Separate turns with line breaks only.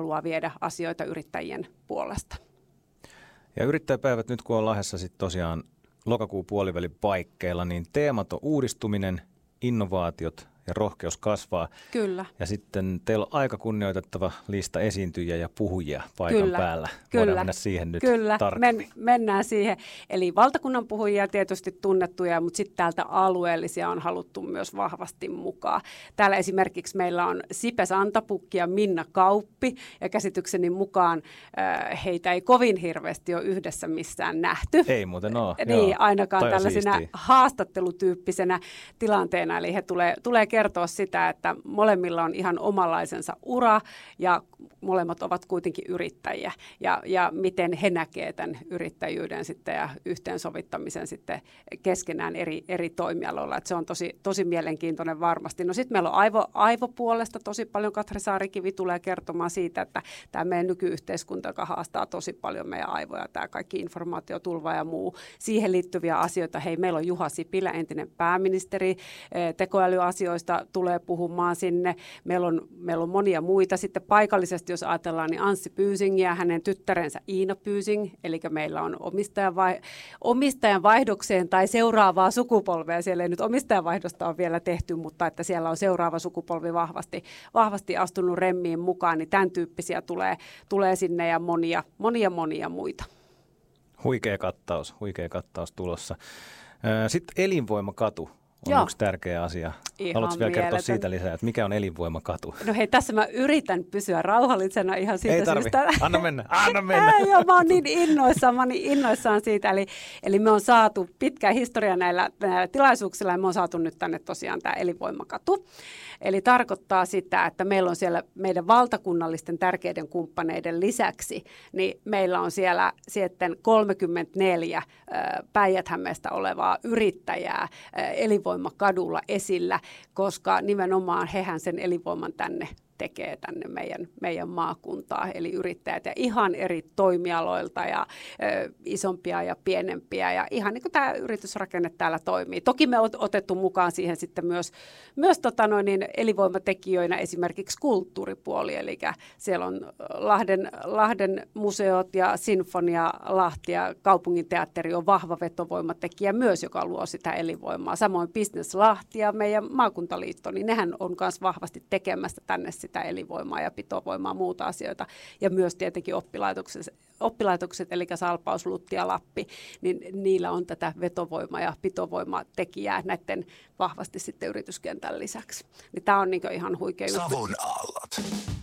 haluaa viedä asioita yrittäjien puolesta.
Ja yrittäjäpäivät nyt kun on Lahdessa sitten tosiaan lokakuun puolivälin paikkeilla, niin teemat on uudistuminen, innovaatiot ja rohkeus kasvaa.
Kyllä.
Ja sitten teillä on aika kunnioitettava lista esiintyjiä ja puhujia paikan päällä. Voidaan mennä siihen nyt tarkemmin.
Mennään siihen. Eli valtakunnan puhujia tietysti tunnettuja, mutta sitten täältä alueellisia on haluttu myös vahvasti mukaan. Täällä esimerkiksi meillä on Sipe Santapukki ja Minna Kauppi, ja käsitykseni mukaan heitä ei kovin hirveästi ole yhdessä missään nähty.
Ei muuten ole.
Niin, ainakaan tällaisena haastattelutyyppisenä tilanteena, eli he tulee kertoa sitä, että molemmilla on ihan omanlaisensa ura ja molemmat ovat kuitenkin yrittäjiä ja miten he näkevät tämän yrittäjyyden sitten ja yhteensovittamisen sitten keskenään eri toimialoilla. Että se on tosi mielenkiintoinen varmasti. No sitten meillä on aivopuolesta tosi paljon. Katri Saarikivi tulee kertomaan siitä, että tämä meidän nykyyhteiskunta, joka haastaa tosi paljon meidän aivoja, tämä kaikki informaatiotulva ja muu, siihen liittyviä asioita. Hei, meillä on Juha Sipilä, entinen pääministeri, tekoälyasioista tulee puhumaan sinne. Meillä on monia muita. Sitten paikallisesti, jos ajatellaan, niin Anssi Pyysing ja hänen tyttärensä Iina Pyysing, eli meillä on omistajan vaihdokseen tai seuraavaa sukupolvea. Siellä ei nyt omistajanvaihdosta ole vielä tehty, mutta että siellä on seuraava sukupolvi vahvasti astunut remmiin mukaan, niin tämän tyyppisiä tulee sinne ja monia muita.
Huikea kattaus tulossa. Sitten elinvoimakatu on yksi tärkeä asia. Haluatko vielä kertoa siitä lisää, että mikä on elinvoimakatu?
No hei, tässä mä yritän pysyä rauhallisena ihan siitä syystä.
Anna mennä.
Joo, mä oon niin innoissaan siitä. Eli me on saatu pitkä historia näillä tilaisuuksilla ja me on saatu nyt tänne tosiaan tämä elinvoimakatu. Eli tarkoittaa sitä, että meillä on siellä meidän valtakunnallisten tärkeiden kumppaneiden lisäksi, niin meillä on siellä sitten 34 Päijät-Hämeestä olevaa yrittäjää elinvoimakadulla esillä, koska nimenomaan hehän sen elinvoiman tekee tänne meidän maakuntaa, eli yrittäjät ja ihan eri toimialoilta ja isompia ja pienempiä ja ihan niin kuin tämä yritysrakenne täällä toimii. Toki me on otettu mukaan siihen sitten myös elinvoimatekijöinä esimerkiksi kulttuuripuoli, eli siellä on Lahden museot ja Sinfonia Lahti ja kaupunginteatteri on vahva vetovoimatekijä myös, joka luo sitä elinvoimaa. Samoin Business Lahti ja meidän maakuntaliitto, niin nehän on myös vahvasti tekemässä tänne sitä elinvoimaa ja pitovoimaa, muuta asioita. Ja myös tietenkin oppilaitokset, eli Salpaus, Lutti ja Lappi, niin niillä on tätä vetovoimaa ja pitovoimatekijää näiden vahvasti sitten yrityskentän lisäksi. Niin tämä on niin ihan huikea juttu.
Savon aallot.